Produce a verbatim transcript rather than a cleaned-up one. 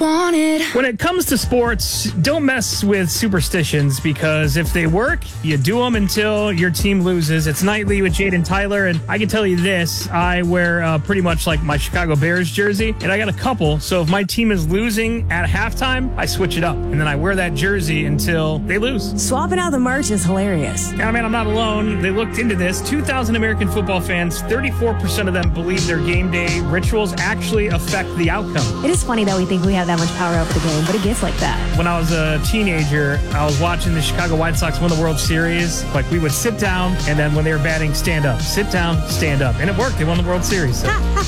wanted. When it comes to sports, don't mess with superstitions, because if they work, you do them until your team loses. It's Nightly with Jade and Tyler, and I can tell you this, I wear uh, pretty much like my Chicago Bears jersey, and I got a couple, so if my team is losing at halftime, I switch it up, and then I wear that jersey until they lose. Swapping out the merch is hilarious. Yeah, man, I'm not alone. They looked into this. two thousand American football fans, thirty-four percent of them believe their game day rituals actually affect the outcome. It is funny that we think we have that much power over the game, but it gets like that. When I was a teenager, I was watching the Chicago White Sox win the World Series. Like, we would sit down, and then when they were batting, stand up. Sit down, stand up. And it worked. They won the World Series. So.